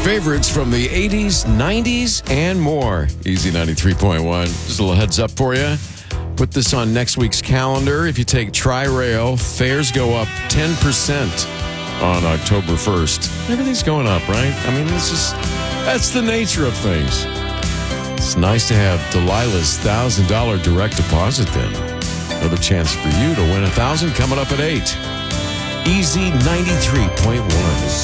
favorites from the 80s, 90s, and more. Easy 93.1. Just a little heads up for you. Put this on next week's calendar. If you take Tri-Rail, fares go up 10% on October 1st. Everything's going up, right? I mean, that's the nature of things. It's nice to have Delilah's $1,000 direct deposit then. Another chance for you to win $1,000 coming up at 8. Easy 93.1.